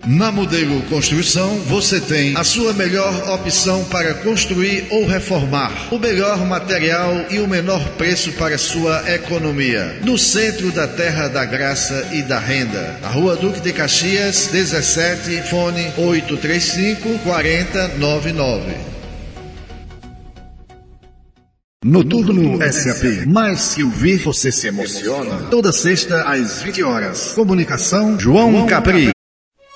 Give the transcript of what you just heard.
Na Modelo Construção, você tem a sua melhor opção para construir ou reformar. O melhor material e o menor preço para sua economia. No centro da Terra da Graça e da Renda. A Rua Duque de Caxias, 17, fone 835-4099. Noturno SAP. Mais que ouvir, você se emociona. Toda sexta às 20 horas. Comunicação João Capri.